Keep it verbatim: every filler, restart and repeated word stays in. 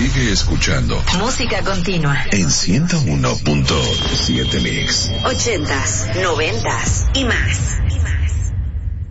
Sigue escuchando Música Continua en ciento uno punto siete Mix. Ochentas, noventas y más. Y más.